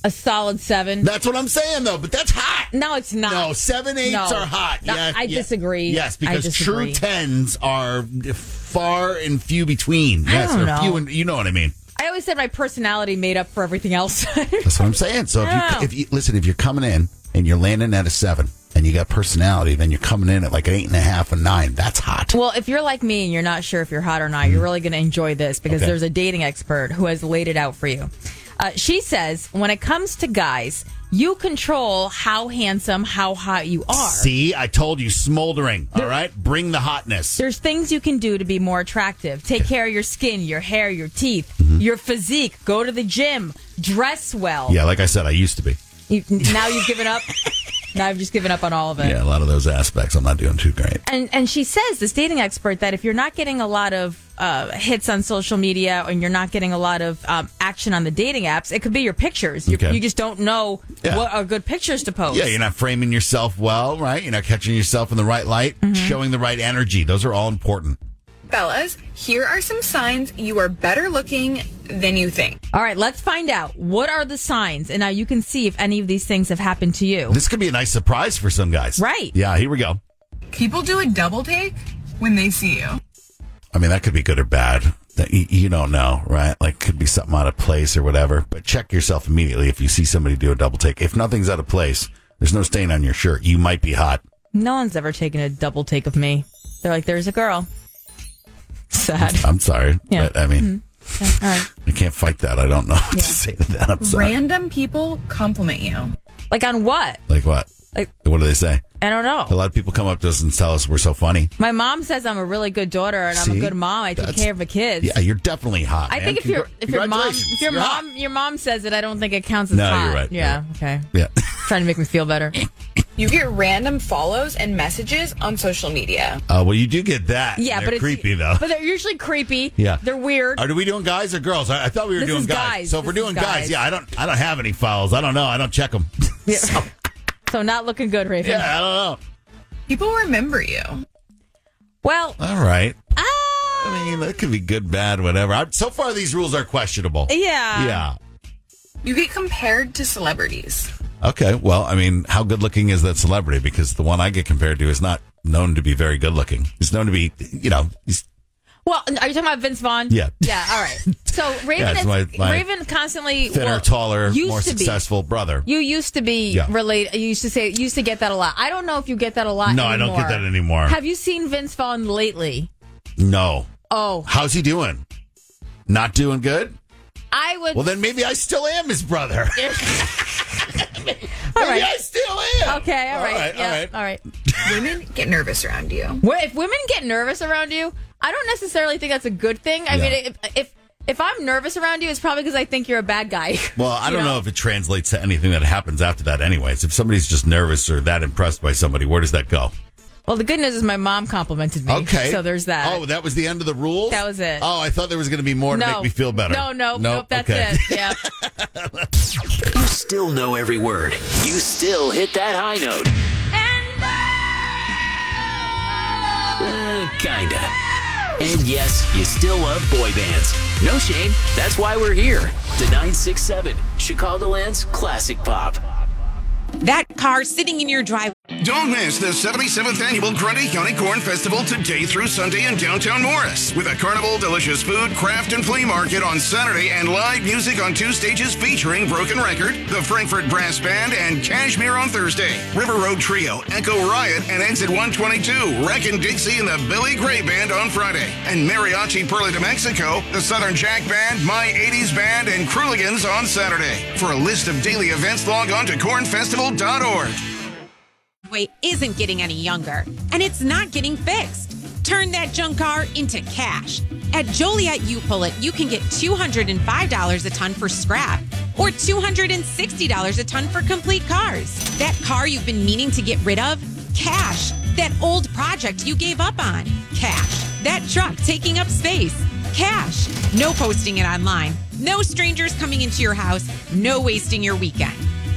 A solid 7. That's what I'm saying, though. But that's hot. No, it's not. No, 7 8s are hot. No, Yeah, I disagree. Yes, because true 10s are far and few between. Yes, I don't know. Few and, you know what I mean. I always said my personality made up for everything else. That's what I'm saying. So if you're coming in and you're landing at a 7 and you got personality, then you're coming in at like an 8.5 and 9. That's hot. Well, if you're like me and you're not sure if you're hot or not, you're really going to enjoy this because there's a dating expert who has laid it out for you. She says, when it comes to guys, you control how handsome, how hot you are. See, I told you, smoldering. All right? Bring the hotness. There's things you can do to be more attractive. Take care of your skin, your hair, your teeth, your physique. Go to the gym. Dress well. Yeah, like I said, I used to be. Now you've given up? Now I've just given up on all of it. Yeah, a lot of those aspects I'm not doing too great. And she says, this dating expert, that if you're not getting a lot of hits on social media and you're not getting a lot of action on the dating apps, it could be your pictures. You just don't know what are good pictures to post. Yeah, you're not framing yourself well, right? You're not catching yourself in the right light, showing the right energy. Those are all important. Fellas, here are some signs you are better looking than you think. All right, let's find out. What are the signs? And now you can see if any of these things have happened to you. This could be a nice surprise for some guys. Right. Yeah, here we go. People do a double take when they see you. I mean, that could be good or bad. That you don't know, right? Like, could be something out of place or whatever. But check yourself immediately if you see somebody do a double take. If nothing's out of place, there's no stain on your shirt, you might be hot. No one's ever taken a double take of me. They're like, there's a girl. Sad. I'm sorry. Yeah. But, I mean, all right. I can't fight that. I don't know what to say to that. I'm sorry. Random people compliment you. Like on what? Like what? Like, what do they say? I don't know. A lot of people come up to us and tell us we're so funny. My mom says I'm a really good daughter and I'm a good mom. I take care of the kids. Yeah, you're definitely hot. I man. think your mom says it, I don't think it counts as hot. No, you're right. Yeah. Okay. Yeah. Trying to make me feel better. You get random follows and messages on social media. Well, you do get that. Yeah, they're but creepy though. But they're usually creepy. Yeah, they're weird. Are we doing guys or girls? I thought we were doing guys. So if we're doing guys, yeah, I don't have any files. I don't know. I don't check them. Yeah. So not looking good, Raven. Yeah, I don't know. People remember you. Well, all right. I mean, that could be good, bad, whatever. So far, these rules are questionable. Yeah. Yeah. You get compared to celebrities. Okay, well, I mean, how good looking is that celebrity? Because the one I get compared to is not known to be very good looking. He's known to be, well, are you talking about Vince Vaughn? Yeah. Yeah, all right. So Raven Raven constantly thinner, taller, more to successful brother. You used to be related. You used to get that a lot. I don't know if you get that a lot anymore. I don't get that anymore. Have you seen Vince Vaughn lately? No. Oh. How's he doing? Not doing good? I would. Well, then maybe I still am his brother. All right. I still am. Okay, all right. All right. Women get nervous around you. If women get nervous around you, I don't necessarily think that's a good thing. I mean, if I'm nervous around you, it's probably because I think you're a bad guy. Well, I don't know if it translates to anything that happens after that anyways. If somebody's just nervous or that impressed by somebody, where does that go? Well, the good news is my mom complimented me. Okay. So there's that. Oh, that was the end of the rules? That was it. Oh, I thought there was going to be more to make me feel better. Nope, that's it. Yeah. You still know every word. You still hit that high note. Kinda. And yes, you still love boy bands. No shame. That's why we're here. The 967, Chicagoland's classic pop. That car sitting in your driveway. Don't miss the 77th Annual Grundy County Corn Festival today through Sunday in downtown Morris. With a carnival, delicious food, craft, and flea market on Saturday and live music on 2 stages featuring Broken Record, the Frankfurt Brass Band, and Cashmere on Thursday. River Road Trio, Echo Riot, and Exit 122, Wreckin' Dixie, and the Billy Gray Band on Friday. And Mariachi Perla de Mexico, the Southern Jack Band, My 80s Band, and Cruligans on Saturday. For a list of daily events, log on to cornfestival.org. Isn't getting any younger, and it's not getting fixed. Turn that junk car into cash. At Joliet U-Pull-It, you can get $205 a ton for scrap or $260 a ton for complete cars. That car you've been meaning to get rid of? Cash. That old project you gave up on? Cash. That truck taking up space? Cash. No posting it online. No strangers coming into your house. No wasting your weekend.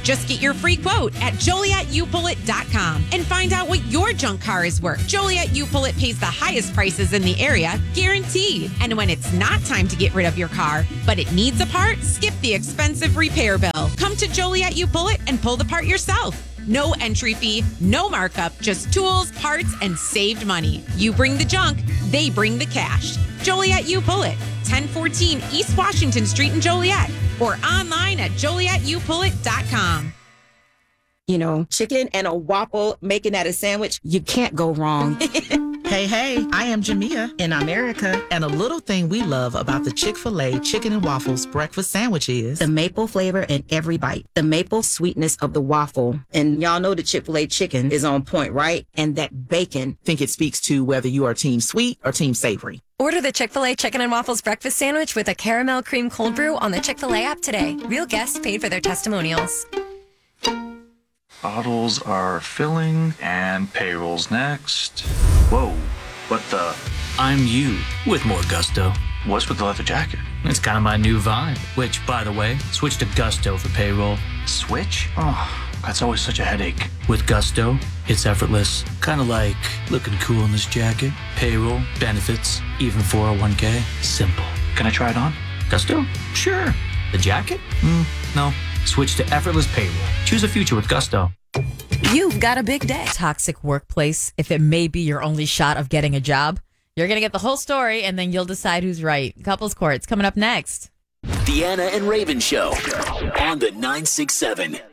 Just get your free quote at JolietUPullIt.com and find out what your junk car is worth. Joliet U-Pull-It pays the highest prices in the area, guaranteed. And when it's not time to get rid of your car, but it needs a part, skip the expensive repair bill. Come to Joliet U-Pull-It and pull the part yourself. No entry fee, no markup, just tools, parts, and saved money. You bring the junk, they bring the cash. Joliet U-Pull-It, 1014 East Washington Street in Joliet, or online at JolietUPullIt.com. You know, chicken and a waffle, making that a sandwich, you can't go wrong. Hey, I am Jamia in America, and a little thing we love about the Chick-fil-A Chicken and Waffles breakfast sandwich is the maple flavor in every bite, the maple sweetness of the waffle. And y'all know the Chick-fil-A chicken is on point, right? And that bacon. I think it speaks to whether you are team sweet or team savory. Order the Chick-fil-A Chicken and Waffles breakfast sandwich with a caramel cream cold brew on the Chick-fil-A app today. Real guests paid for their testimonials. Bottles are filling and payroll's next. Whoa, what the? I'm you with more gusto. What's with the leather jacket? It's kind of my new vibe, which, by the way, switch to Gusto for payroll. Switch? Oh, that's always such a headache. With Gusto, it's effortless. Kind of like looking cool in this jacket. Payroll, benefits, even 401k. Simple. Can I try it on? Gusto? Sure. The jacket? No. Switch to effortless payroll. Choose a future with Gusto. You've got a big day. Toxic workplace, if it may be your only shot of getting a job. You're going to get the whole story, and then you'll decide who's right. Couples Court's coming up next. Deanna and Raven Show on the 967.